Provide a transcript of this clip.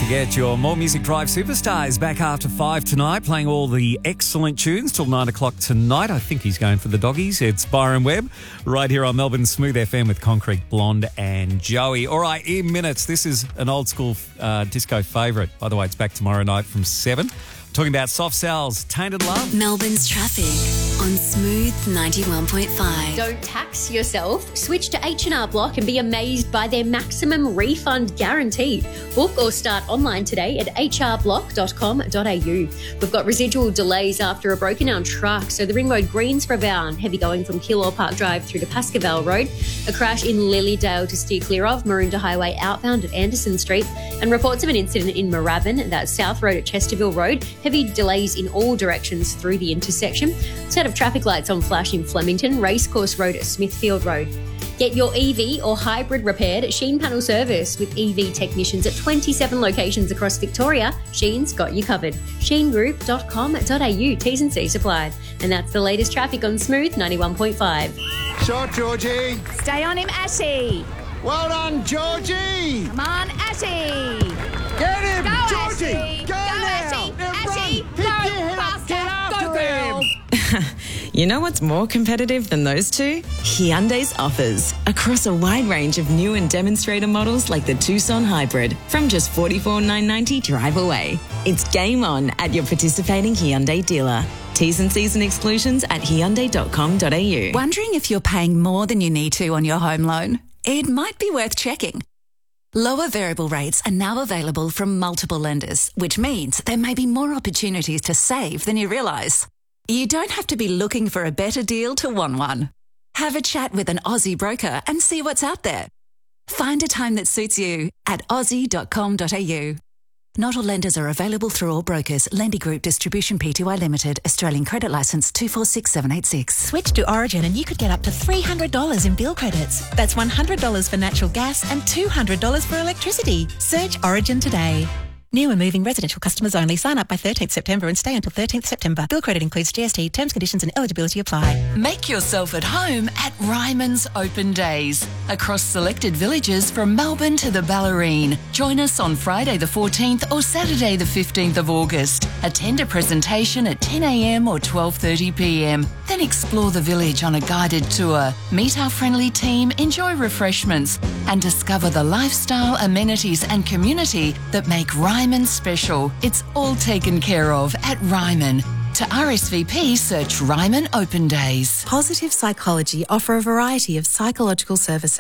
forget, your More Music Drive superstar is back after 5 tonight, playing all the excellent tunes till 9 o'clock tonight. I think he's going for the doggies. It's Byron Webb right here on Melbourne Smooth FM with Concrete Blonde and Joey. All right, in minutes, this is an old school disco favourite. By the way, it's back tomorrow night from 7. Talking about Soft Cell's Tainted Love. Melbourne's traffic on Smooth 91.5. Don't tax yourself. Switch to H&R Block and be amazed by their maximum refund guarantee. Book or start online today at hrblock.com.au. We've got residual delays after a broken down truck. So the Ring Road Greensboro bound, heavy going from Keilor Park Drive through to Pascoe Road. A crash in Lilydale to steer clear of. Maroondah Highway outbound at Anderson Street. And reports of an incident in Moorabbin, that's South Road at Chesterville Road. Heavy delays in all directions through the intersection. Set of traffic lights on flash in Flemington, Racecourse Road at Smithfield Road. Get your EV or hybrid repaired at Sheen Panel Service with EV technicians at 27 locations across Victoria. Sheen's got you covered. sheengroup.com.au. T's and C's applied. And that's the latest traffic on Smooth 91.5. Shot, Georgie. Stay on him, Ashy. Well done, Georgie. Come on, Ashy. Get him, Go, Georgie. Ashy. Go now. Ashy. Now Ashy. run. Go, Pick your head up. faster. Get after Go, girl. him. You know what's more competitive than those two? Hyundai's offers. Across a wide range of new and demonstrator models like the Tucson Hybrid from just $44,990 drive away. It's game on at your participating Hyundai dealer. T's and C's and exclusions at hyundai.com.au. Wondering if you're paying more than you need to on your home loan? It might be worth checking. Lower variable rates are now available from multiple lenders, which means there may be more opportunities to save than you realise. You don't have to be looking for a better deal to want one. Have a chat with an Aussie broker and see what's out there. Find a time that suits you at aussie.com.au. Not all lenders are available through all brokers. Lendy Group Distribution Pty Limited. Australian Credit Licence 246786. Switch to Origin and you could get up to $300 in bill credits. That's $100 for natural gas and $200 for electricity. Search Origin today. New and moving residential customers only. Sign up by 13th September and stay until 13th September. Bill credit includes GST. Terms, conditions and eligibility apply. Make yourself at home at Ryman's Open Days. Across selected villages from Melbourne to the Ballerine. Join us on Friday the 14th or Saturday the 15th of August. Attend a presentation at 10 a.m. or 12:30 p.m. Then explore the village on a guided tour. Meet our friendly team, enjoy refreshments and discover the lifestyle, amenities and community that make Ryman special. It's all taken care of at Ryman. To RSVP, search Ryman Open Days. Positive Psychology offer a variety of psychological services